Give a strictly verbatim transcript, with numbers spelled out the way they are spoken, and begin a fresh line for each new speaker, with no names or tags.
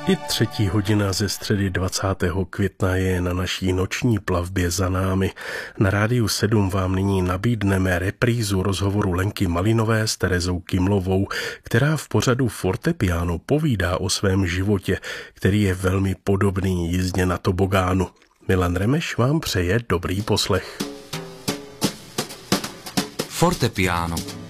I třetí hodina ze středy dvacátého května je na naší noční plavbě za námi. Na Rádiu sedm vám nyní nabídneme reprízu rozhovoru Lenky Malinové s Terezou Kymlovou, která v pořadu Fortepiano povídá o svém životě, který je velmi podobný jízdě na tobogánu. Milan Remeš vám přeje dobrý poslech.
Fortepiano.